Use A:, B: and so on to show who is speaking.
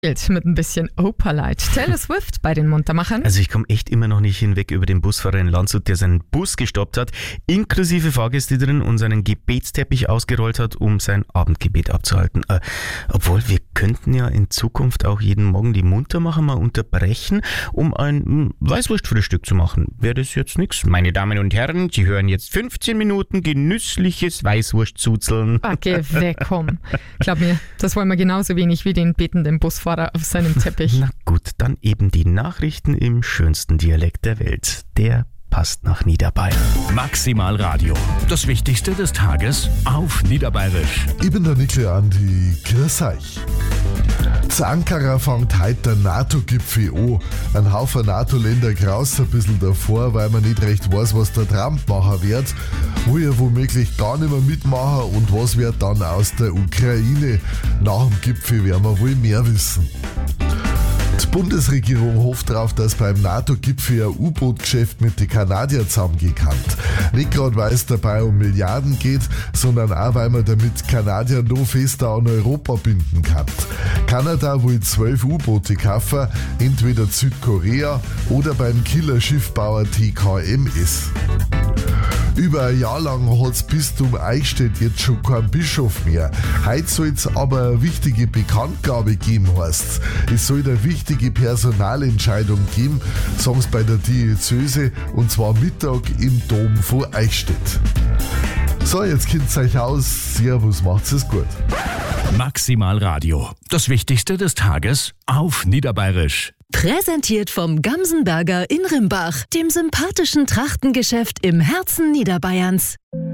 A: Mit ein bisschen Operlight. Taylor Swift bei den Muntermachern.
B: Also ich komme echt immer noch nicht hinweg über den Busfahrer in Landshut, der seinen Bus gestoppt hat, inklusive Fahrgäste drin und seinen Gebetsteppich ausgerollt hat, um sein Abendgebet abzuhalten. Obwohl, wir könnten ja in Zukunft auch jeden Morgen die Muntermacher mal unterbrechen, um ein Weißwurstfrühstück zu machen. Wäre das jetzt nix? Meine Damen und Herren, Sie hören jetzt 15 Minuten genüssliches Weißwurstzuzeln.
A: Okay, weg, komm. Glaub mir, das wollen wir genauso wenig wie den betenden Busfahrer auf seinem Teppich.
B: Na gut, dann eben die Nachrichten im schönsten Dialekt der Welt. Der passt nach Niederbayern.
C: Maximal Radio. Das Wichtigste des Tages auf Niederbayerisch.
D: Ich bin der Nickel Andi. Grüß euch. Zu Ankara fängt heute der NATO-Gipfel an. Ein Haufen NATO-Länder graust ein bisschen davor, weil man nicht recht weiß, was der Trump machen wird. Will er womöglich gar nicht mehr mitmachen und was wird dann aus der Ukraine? Nach dem Gipfel werden wir wohl mehr wissen. Die Bundesregierung hofft darauf, dass beim NATO-Gipfel ein U-Boot-Geschäft mit den Kanadiern zusammengehen kann. Nicht gerade, weil es dabei um Milliarden geht, sondern auch, weil man damit Kanadier noch fester an Europa binden kann. Kanada will 12 U-Boote kaufen, entweder Südkorea oder beim Killerschiffbauer TKMS. Über ein Jahr lang hat das Bistum Eichstätt jetzt schon keinen Bischof mehr. Heute soll es aber eine wichtige Bekanntgabe geben, heißt's. Es soll eine wichtige Personalentscheidung geben, sagen sie bei der Diözese, und zwar Mittag im Dom von Eichstätt. So, jetzt kennt's euch aus. Servus, macht's es gut.
C: Maximal Radio. Das Wichtigste des Tages auf Niederbayerisch.
E: Präsentiert vom Gamsenberger in Rimbach, dem sympathischen Trachtengeschäft im Herzen Niederbayerns.